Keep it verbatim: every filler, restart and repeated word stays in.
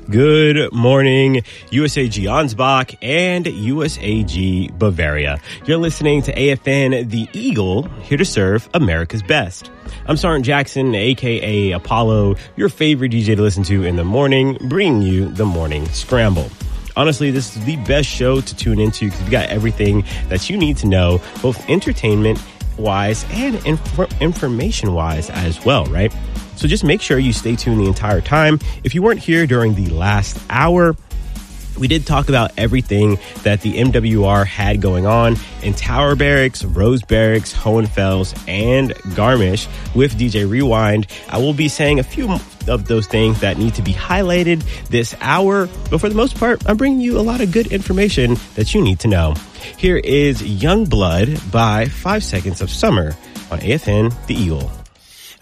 Good morning, U S A G Ansbach and U S A G Bavaria. You're listening to A F N The Eagle, here to serve America's best. I'm Sergeant Jackson, a k a. Apollo, your favorite D J to listen to in the morning, bringing you the Morning Scramble. Honestly, this is the best show to tune into because we got everything that you need to know, both entertainment-wise and inf- information-wise as well, right? So just make sure you stay tuned the entire time. If you weren't here during the last hour, we did talk about everything that the M W R had going on in Tower Barracks, Rose Barracks, Hohenfels, and Garmisch with D J Rewind. I will be saying a few of those things that need to be highlighted this hour, but for the most part, I'm bringing you a lot of good information that you need to know. Here is Young Blood by Five Seconds of Summer on A F N The Eagle.